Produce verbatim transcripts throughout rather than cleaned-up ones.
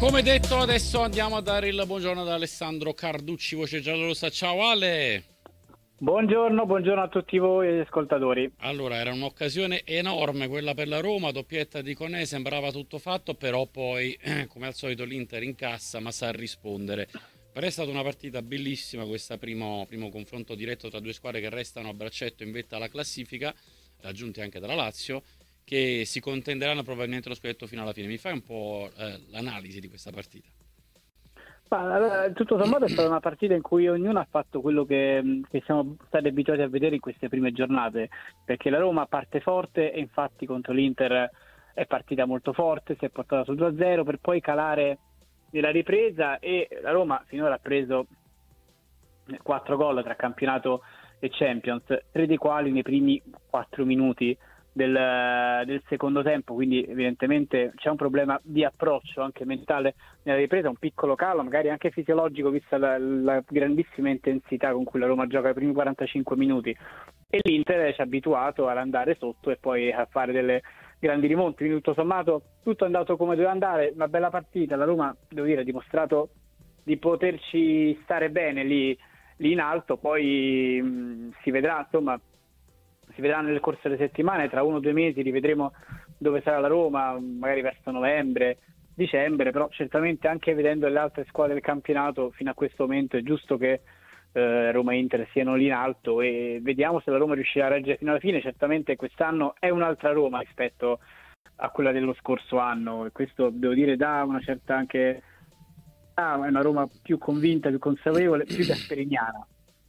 Come detto, adesso andiamo a dare il buongiorno ad Alessandro Carducci, voce giallorossa. Ciao Ale! Buongiorno, buongiorno a tutti voi e agli ascoltatori. Allora, era un'occasione enorme quella per la Roma, doppietta di Koné, sembrava tutto fatto, però poi, come al solito, l'Inter incassa, ma sa rispondere. Per è stata una partita bellissima questa primo, primo confronto diretto tra due squadre che restano a braccetto in vetta alla classifica, raggiunti anche dalla Lazio, che si contenderanno probabilmente lo scudetto fino alla fine. Mi fai un po' eh, l'analisi di questa partita? Ma, allora, tutto sommato è stata una partita in cui ognuno ha fatto quello che, che siamo stati abituati a vedere in queste prime giornate, perché la Roma parte forte e infatti contro l'Inter è partita molto forte, si è portata sul due a zero per poi calare nella ripresa e la Roma finora ha preso quattro gol tra campionato e Champions, tre dei quali nei primi quattro minuti del, del secondo tempo, quindi evidentemente c'è un problema di approccio anche mentale nella ripresa, un piccolo calo, magari anche fisiologico, vista la, la grandissima intensità con cui la Roma gioca i primi quarantacinque minuti, e l'Inter ci ha abituato ad andare sotto e poi a fare delle grandi rimonti, quindi tutto sommato tutto è andato come doveva andare, una bella partita, la Roma devo dire ha dimostrato di poterci stare bene lì, lì in alto, poi mh, si vedrà, insomma si vedrà nel corso delle settimane, tra uno o due mesi rivedremo dove sarà la Roma, magari verso novembre, dicembre, però certamente anche vedendo le altre squadre del campionato fino a questo momento è giusto che eh, Roma e Inter siano lì in alto e vediamo se la Roma riuscirà a reggere fino alla fine. Certamente quest'anno è un'altra Roma rispetto a quella dello scorso anno e questo devo dire dà una certa anche ah, è una Roma più convinta, più consapevole, più gasperiniana.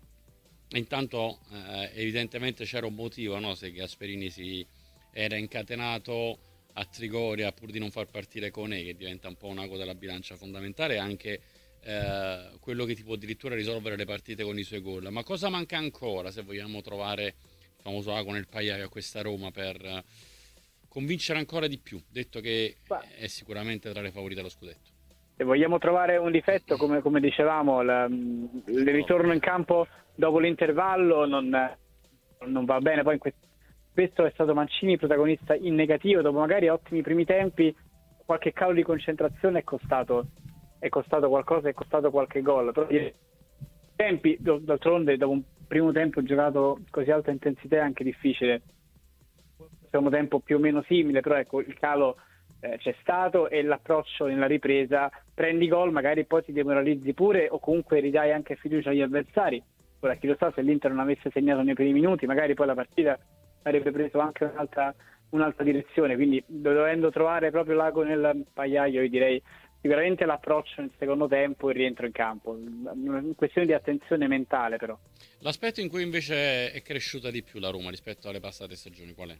Intanto eh, evidentemente c'era un motivo, no? Se Gasperini si era incatenato a Trigoria pur di non far partire Koné, che diventa un po' un ago della bilancia fondamentale, e anche eh, quello che ti può addirittura risolvere le partite con i suoi gol. Ma cosa manca ancora se vogliamo trovare il famoso ago nel pagliaio a questa Roma per eh, convincere ancora di più, detto che è sicuramente tra le favorite allo scudetto? Se vogliamo trovare un difetto, come, come dicevamo, la, il ritorno in campo dopo l'intervallo non, non va bene. Poi in questo, spesso è stato Mancini protagonista in negativo, dopo magari ottimi primi tempi, qualche calo di concentrazione è costato, è costato qualcosa, è costato qualche gol. Però i tempi, d'altronde, dopo un primo tempo giocato così alta intensità è anche difficile. Secondo tempo più o meno simile, però ecco il calo eh, c'è stato e l'approccio nella ripresa, prendi gol, magari poi ti demoralizzi pure o comunque ridai anche fiducia agli avversari. Ora chi lo sa, se l'Inter non avesse segnato nei primi minuti magari poi la partita avrebbe preso anche un'altra, un'altra direzione, quindi dovendo trovare proprio l'ago nel pagliaio io direi sicuramente l'approccio nel secondo tempo e il rientro in campo, una questione di attenzione mentale però. L'aspetto in cui invece è cresciuta di più la Roma rispetto alle passate stagioni qual è?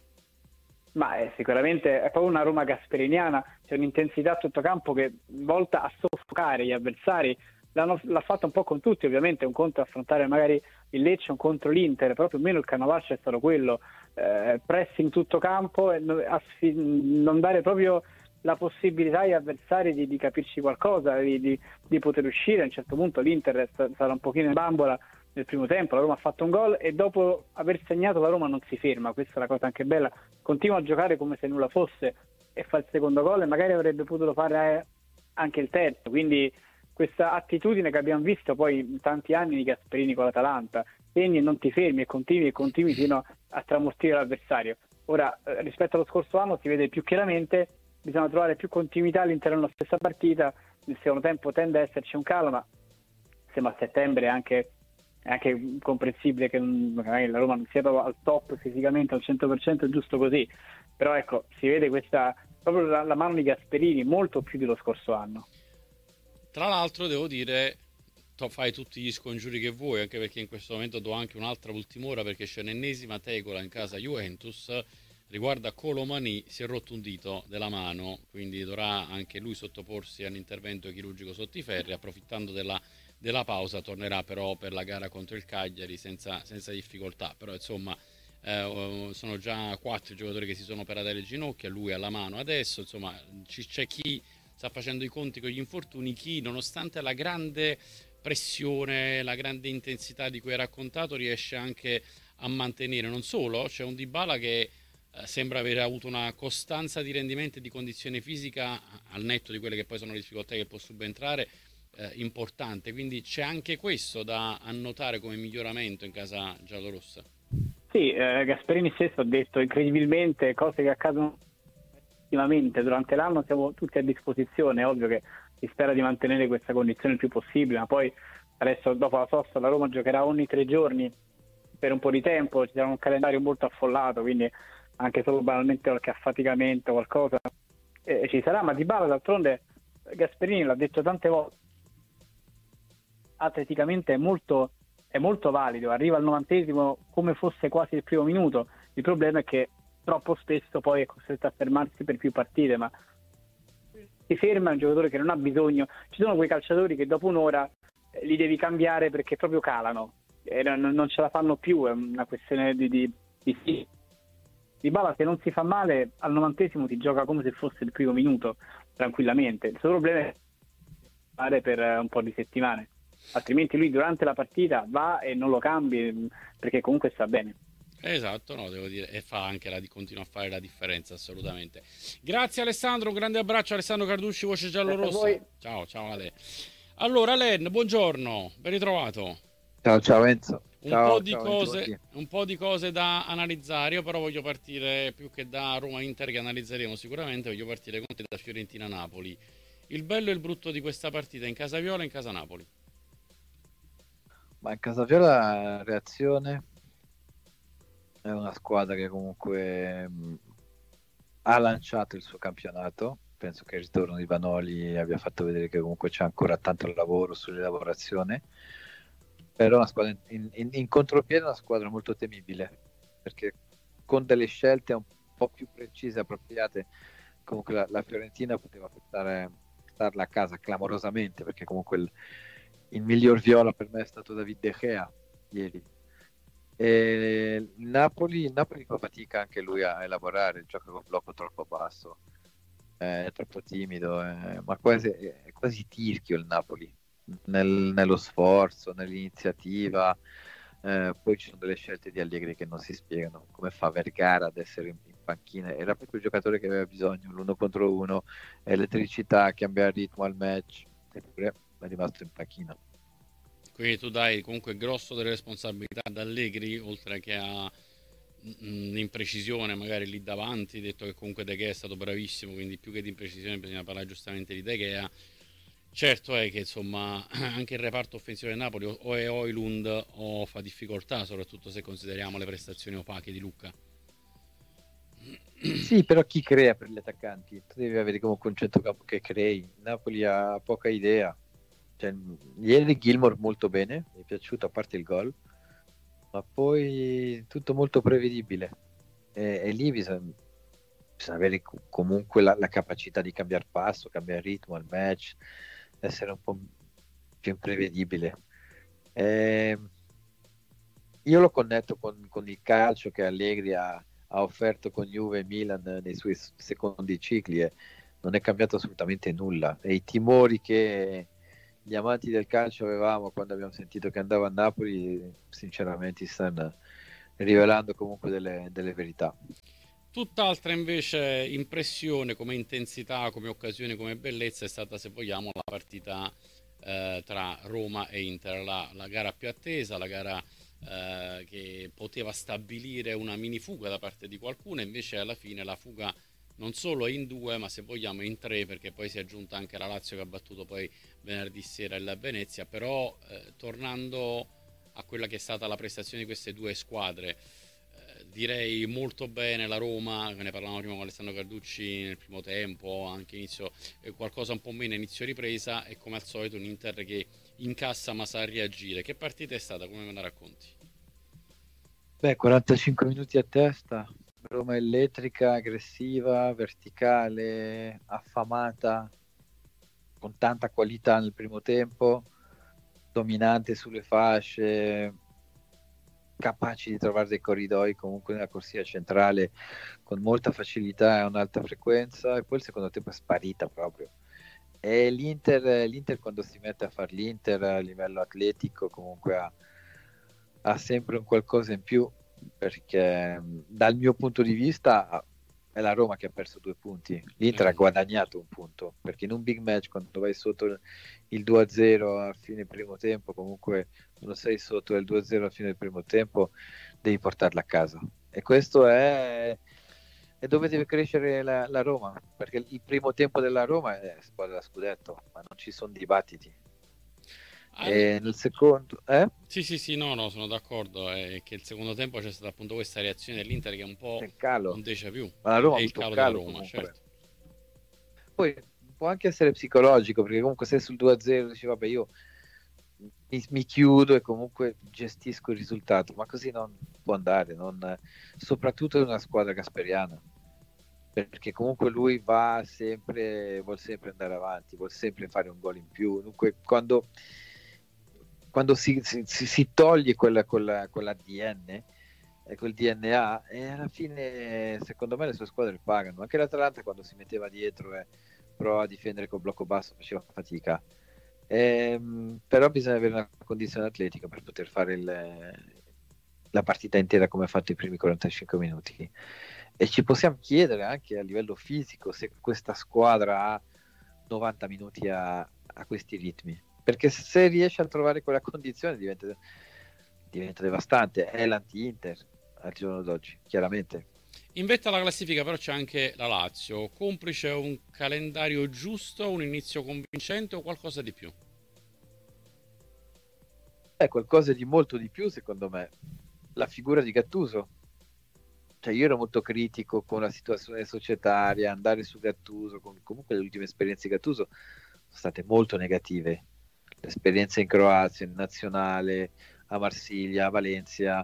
Ma è, sicuramente è proprio una Roma gasperiniana, c'è un'intensità a tutto campo che volta a soffocare gli avversari. L'hanno, l'ha fatto un po' con tutti, ovviamente un conto è affrontare magari il Lecce, un contro l'Inter, però più o meno il canovaccio è stato quello, eh, pressing tutto campo e no- asfi- non dare proprio la possibilità agli avversari di, di capirci qualcosa, di, di, di poter uscire. A un certo punto l'Inter è sta- stata un pochino in bambola nel primo tempo, la Roma ha fatto un gol e dopo aver segnato la Roma non si ferma, questa è la cosa anche bella, continua a giocare come se nulla fosse e fa il secondo gol e magari avrebbe potuto fare eh, anche il terzo, quindi questa attitudine che abbiamo visto poi in tanti anni di Gasperini con l'Atalanta, segni e non ti fermi e continui e continui fino a tramortire l'avversario. Ora eh, rispetto allo scorso anno si vede più chiaramente, bisogna trovare più continuità all'interno della stessa partita, nel secondo tempo tende a esserci un calo, ma siamo a settembre, è anche, è anche comprensibile che magari la Roma non sia proprio al top fisicamente al cento per cento, è giusto così, però ecco, si vede questa proprio la, la mano di Gasperini molto più dello scorso anno. Tra l'altro devo dire, to- fai tutti gli scongiuri che vuoi, anche perché in questo momento do anche un'altra ultima ora perché c'è un'ennesima tegola in casa Juventus riguardo a Colomani, si è rotto un dito della mano, quindi dovrà anche lui sottoporsi a un intervento chirurgico sotto i ferri, approfittando della, della pausa tornerà però per la gara contro il Cagliari senza, senza difficoltà, però insomma eh, sono già quattro i giocatori che si sono operati alle ginocchia, lui alla mano adesso, insomma ci- c'è chi sta facendo i conti con gli infortuni, chi nonostante la grande pressione, la grande intensità di cui hai raccontato riesce anche a mantenere. Non solo, c'è un Dybala che eh, sembra aver avuto una costanza di rendimento e di condizione fisica, al netto di quelle che poi sono le difficoltà che può subentrare, eh, importante. Quindi c'è anche questo da annotare come miglioramento in casa giallorossa. Sì, eh, Gasperini stesso ha detto incredibilmente cose che accadono ultimamente durante l'anno, siamo tutti a disposizione. È ovvio che si spera di mantenere questa condizione il più possibile, ma poi adesso dopo la sosta la Roma giocherà ogni tre giorni per un po' di tempo, ci sarà un calendario molto affollato, quindi anche solo banalmente qualche affaticamento, qualcosa eh, ci sarà, ma Dybala d'altronde Gasperini l'ha detto tante volte, atleticamente è molto, è molto valido, arriva al novantesimo come fosse quasi il primo minuto. Il problema è che troppo spesso poi è costretto a fermarsi per più partite, ma si ferma un giocatore che non ha bisogno. Ci sono quei calciatori che dopo un'ora eh, li devi cambiare perché proprio calano e non, non ce la fanno più, è una questione di, di, di... Dybala se non si fa male al novantesimo ti gioca come se fosse il primo minuto tranquillamente. Il suo problema è fare per un po' di settimane, altrimenti lui durante la partita va e non lo cambi perché comunque sta bene. Esatto, no, devo dire, e fa anche la, continua a fare la differenza, assolutamente. Grazie Alessandro, un grande abbraccio. Alessandro Carducci, voce giallorossa. Ciao, ciao Ale. Allora, Len, buongiorno, ben ritrovato. Ciao, ciao Enzo. Un, ciao, po di ciao, cose, un po' di cose da analizzare. Io però voglio partire più che da Roma-Inter, che analizzeremo sicuramente, voglio partire con te da Fiorentina-Napoli. Il bello e il brutto di questa partita in casa Viola e in casa Napoli. Ma in casa Viola la reazione è una squadra che comunque mh, ha lanciato il suo campionato. Penso che il ritorno di Vanoli abbia fatto vedere che comunque c'è ancora tanto lavoro sull'elaborazione. Però una squadra in, in, in contropiede è una squadra molto temibile, perché con delle scelte un po' più precise e appropriate comunque la, la Fiorentina poteva portare starla a casa clamorosamente, perché comunque il, il miglior Viola per me è stato David De Gea ieri. E il Napoli, il Napoli fa fatica anche lui a elaborare, gioca con blocco troppo basso, è troppo timido, è, ma quasi, è quasi tirchio il Napoli nel, nello sforzo, nell'iniziativa. Eh, poi ci sono delle scelte di Allegri che non si spiegano, come fa Vergara ad essere in, in panchina, era proprio il giocatore che aveva bisogno, l'uno contro uno, elettricità, cambiare ritmo al match, eppure è rimasto in panchina. Quindi tu dai comunque grosso delle responsabilità ad Allegri, oltre che a l'imprecisione magari lì davanti, detto che comunque De Gea è stato bravissimo, quindi più che di imprecisione bisogna parlare giustamente di De Gea. Certo è che insomma anche il reparto offensivo del Napoli o è Højlund o fa difficoltà, soprattutto se consideriamo le prestazioni opache di Lucca. Sì, però chi crea per gli attaccanti? Tu devi avere comunque un centrocampo che crei. Napoli ha poca idea. Cioè, ieri Gilmour molto bene, mi è piaciuto a parte il gol, ma poi tutto molto prevedibile. E, e lì bisogna, bisogna avere comunque la, la capacità di cambiare passo, cambiare ritmo al match, essere un po' più imprevedibile. E io lo connetto con, con il calcio che Allegri ha, ha offerto con Juve e Milan nei suoi secondi cicli e non è cambiato assolutamente nulla. E i timori che gli amanti del calcio avevamo quando abbiamo sentito che andava a Napoli, sinceramente stanno rivelando comunque delle, delle verità. Tutt'altra invece impressione come intensità, come occasione, come bellezza è stata, se vogliamo, la partita eh, tra Roma e Inter, la, la gara più attesa, la gara eh, che poteva stabilire una mini fuga da parte di qualcuno, invece alla fine la fuga non solo è in due, ma se vogliamo in tre, perché poi si è aggiunta anche la Lazio che ha battuto poi venerdì sera il Venezia. Però eh, tornando a quella che è stata la prestazione di queste due squadre, direi molto bene la Roma, ne parlavamo prima con Alessandro Carducci nel primo tempo, anche inizio eh, qualcosa un po' meno inizio ripresa, e come al solito un Inter che incassa ma sa reagire. Che partita è stata? Come me la racconti? Beh, quarantacinque minuti a testa, Roma elettrica, aggressiva, verticale, affamata, con tanta qualità nel primo tempo, dominante sulle fasce, capaci di trovare dei corridoi comunque nella corsia centrale con molta facilità e un'alta frequenza, e poi il secondo tempo è sparita proprio. E l'Inter, l'Inter quando si mette a fare l'Inter a livello atletico comunque ha, ha sempre un qualcosa in più, perché dal mio punto di vista è la Roma che ha perso due punti, l'Inter ha guadagnato un punto, perché in un big match quando vai sotto il due a zero a fine primo tempo, comunque quando sei sotto il due a zero a fine del primo tempo devi portarla a casa, e questo è, è dove deve crescere la, la Roma, perché il primo tempo della Roma è squadra da scudetto, ma non ci sono dibattiti. Al- E nel secondo eh? Sì, sì, sì, no, no, sono d'accordo. È che il secondo tempo c'è stata appunto questa reazione dell'Inter che è un po' C'è il calo, un déjà vu. ma la È Roma ha il avuto calo della calo Roma, comunque. certo. Poi può anche essere psicologico, perché comunque sei sul due a zero dici vabbè, io mi, mi chiudo e comunque gestisco il risultato, ma così non può andare, non, soprattutto in una squadra gasperiana, perché comunque lui va sempre, vuol sempre andare avanti, vuol sempre fare un gol in più. Dunque, quando, quando si, si, si, si toglie quella, quella, quell'A D N, eh, quel D N A, e alla fine secondo me le sue squadre pagano. Anche l'Atalanta quando si metteva dietro e provava a difendere col blocco basso faceva fatica. Ehm, però bisogna avere una condizione atletica per poter fare il, la partita intera come ha fatto i primi quarantacinque minuti, e ci possiamo chiedere anche a livello fisico se questa squadra ha novanta minuti a, a questi ritmi, perché se riesce a trovare quella condizione diventa, diventa devastante. È l'anti-Inter al giorno d'oggi, chiaramente. In vetta alla classifica però c'è anche la Lazio, complice un calendario giusto, un inizio convincente o qualcosa di più? È qualcosa di molto di più, secondo me, la figura di Gattuso. Cioè, io ero molto critico con la situazione societaria, andare su Gattuso, con, comunque le ultime esperienze di Gattuso sono state molto negative. L'esperienza in Croazia, in nazionale, a Marsiglia, a Valencia,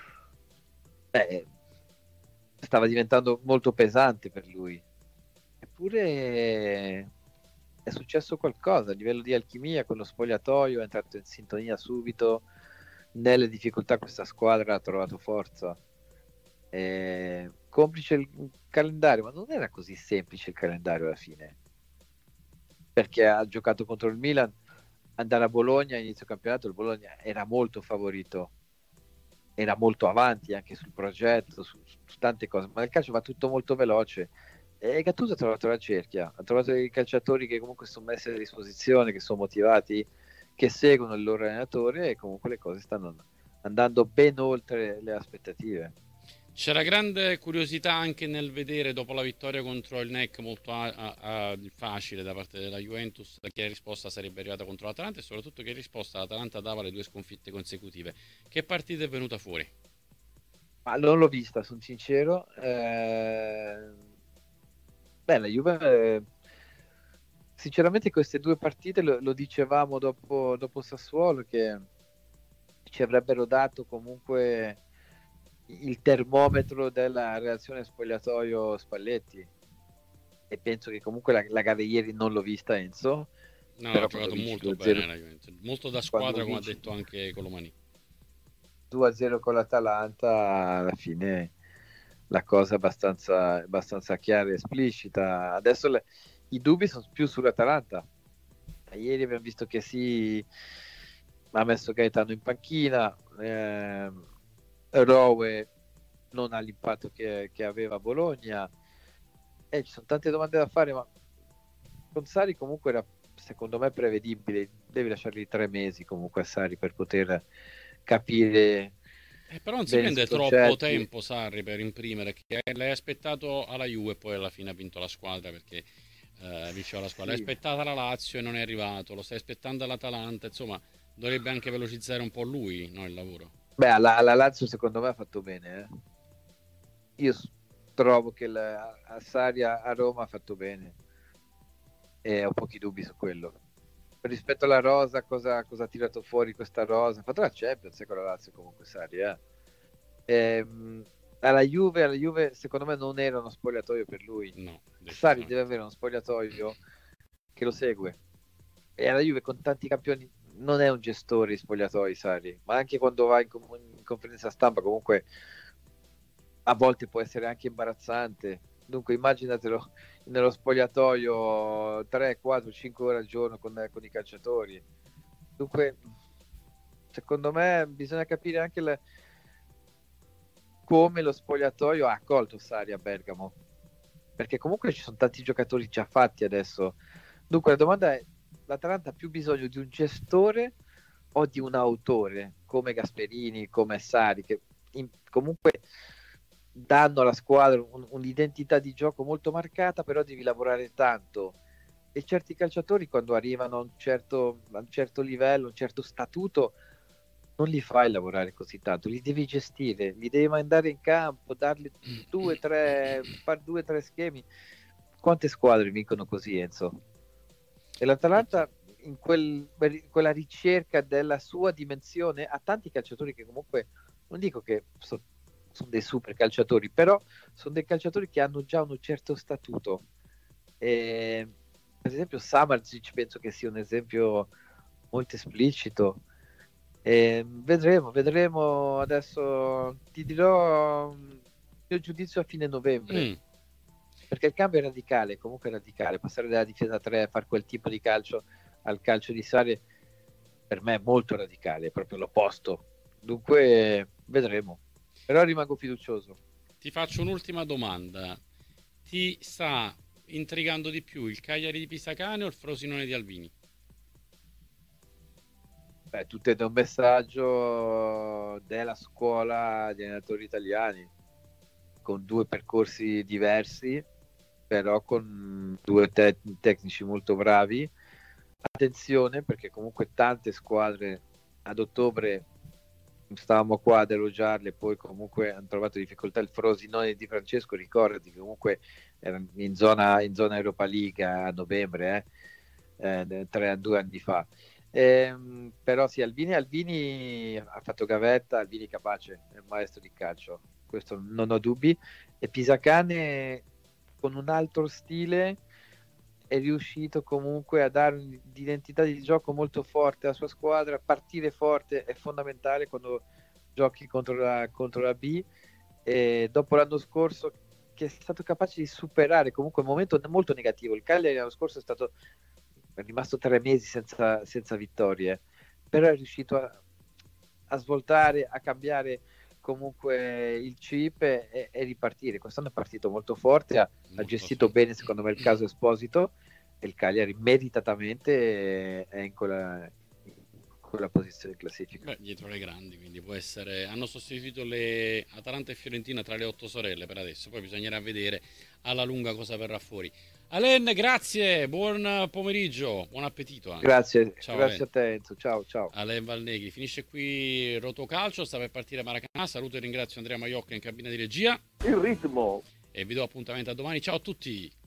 beh, stava diventando molto pesante per lui. Eppure è successo qualcosa a livello di alchimia con lo spogliatoio, è entrato in sintonia subito. Nelle difficoltà questa squadra ha trovato forza. Eh, complice il calendario, ma non era così semplice il calendario alla fine, perché ha giocato contro il Milan, andare a Bologna a inizio campionato, il Bologna era molto favorito, era molto avanti anche sul progetto, su, su tante cose, ma nel calcio va tutto molto veloce. E Gattuso ha trovato la cerchia, ha trovato i calciatori che comunque sono messi a disposizione, che sono motivati, che seguono il loro allenatore, e comunque le cose stanno andando ben oltre le aspettative. C'era grande curiosità anche nel vedere dopo la vittoria contro il N E C molto a- a- a- facile da parte della Juventus che risposta sarebbe arrivata contro l'Atalanta e soprattutto che risposta l'Atalanta dava alle due sconfitte consecutive. Che partita è venuta fuori? Ma non l'ho vista, sono sincero. Eh... Beh, la Juve, eh, sinceramente, queste due partite lo, lo dicevamo dopo, dopo Sassuolo, che ci avrebbero dato comunque il termometro della reazione spogliatoio Spalletti. E penso che comunque la, la gara di ieri non l'ho vista, Enzo, No, ha però quando giocato vinci molto due a zero, bene la Juventus, molto da quando squadra come ha vinci detto anche Colomani. due a zero con l'Atalanta, alla fine la cosa è abbastanza, abbastanza chiara e esplicita. Adesso le, i dubbi sono più sull'Atalanta. Ieri abbiamo visto che sì, ha messo Gaetano in panchina, eh, Rowe non ha l'impatto che, che aveva a Bologna, e ci sono tante domande da fare, ma con Sari comunque era secondo me prevedibile, devi lasciargli tre mesi comunque a Sari per poter capire Eh, però non si bene sui prende troppo concetti. tempo Sarri per imprimere, che l'hai aspettato alla Juve e poi alla fine ha vinto la squadra perché eh, vinceva la squadra. L'hai Sì. aspettata la Lazio e non è arrivato, lo stai aspettando all'Atalanta, insomma dovrebbe anche velocizzare un po' lui, no, il lavoro. Beh, alla, alla Lazio secondo me ha fatto bene. Eh. Io s- trovo che la, a Sari a, a Roma ha fatto bene, e ho pochi dubbi su quello. Rispetto alla rosa, cosa, cosa ha tirato fuori questa rosa? Ha fatto la Champions eh, con la Lazio comunque Sari, eh. Ehm, alla Juve, alla Juve secondo me non era uno spogliatoio per lui. No, Sari deve decisamente. avere uno spogliatoio che lo segue, e alla Juve con tanti campioni non è un gestore di spogliatoi Sari, ma anche quando va in, com- in conferenza stampa comunque a volte può essere anche imbarazzante. Dunque immaginatelo nello spogliatoio tre, quattro, cinque ore al giorno con, con i calciatori. Dunque secondo me bisogna capire anche le, come lo spogliatoio ha accolto Sarri a Bergamo, perché comunque ci sono tanti giocatori già fatti adesso. Dunque la domanda è: l'Atalanta ha più bisogno di un gestore o di un autore come Gasperini, come Sarri, che in, comunque danno alla squadra un, un'identità di gioco molto marcata, però devi lavorare tanto, e certi calciatori quando arrivano a un certo, a un certo livello, a un certo statuto, non li fai lavorare così tanto, li devi gestire, li devi mandare in campo, dargli due, tre, fare due, tre schemi. Quante squadre vincono così, Enzo? E l'Atalanta in quel, quella ricerca della sua dimensione ha tanti calciatori che comunque, non dico che so, sono dei super calciatori, però sono dei calciatori che hanno già un certo statuto. E, per esempio Samardžić penso che sia un esempio molto esplicito. E vedremo, vedremo adesso, ti dirò il mio giudizio a fine novembre. Mm. Perché il cambio è radicale, comunque è radicale, passare dalla difesa a tre a fare quel tipo di calcio al calcio di Sarri per me è molto radicale, è proprio l'opposto. Dunque vedremo, però rimango fiducioso. Ti faccio un'ultima domanda: ti sta intrigando di più il Cagliari di Pisacane o il Frosinone di Albini? Beh, tutto è un messaggio della scuola di allenatori italiani, con due percorsi diversi, però con due te- tecnici molto bravi. Attenzione, perché comunque tante squadre ad ottobre stavamo qua ad elogiarle, poi comunque hanno trovato difficoltà. Il Frosinone di Francesco, ricordati che comunque era in zona, in zona Europa League a novembre, eh, eh, tre, due anni fa. Eh, però sì, Albini, Albini ha fatto gavetta, Albini capace, è un maestro di calcio, questo non ho dubbi. E Pisacane con un altro stile è riuscito comunque a dare un'identità di gioco molto forte alla sua squadra. Partire forte è fondamentale quando giochi contro la, contro la B, e dopo l'anno scorso che è stato capace di superare comunque un momento molto negativo. Il Cagliari l'anno scorso è stato è rimasto tre mesi senza, senza vittorie, però è riuscito a, a svoltare, a cambiare comunque il chip e, e ripartire. Quest'anno è partito molto forte, ha, ha gestito sì. bene secondo me il caso Esposito, e il Cagliari meritatamente è in quella, in quella posizione di classifica. Beh, dietro le grandi, quindi può essere. Hanno sostituito le Atalanta e Fiorentina tra le otto sorelle per adesso, poi bisognerà vedere alla lunga cosa verrà fuori. Alen, grazie, buon pomeriggio, buon appetito anche. Grazie, ciao, grazie Alen. A te Enzo, ciao ciao. Alen Valnegri, finisce qui Rotocalcio, sta per partire Maracanã, saluto e ringrazio Andrea Maiocca in cabina di regia. Il ritmo. E vi do appuntamento a domani, ciao a tutti.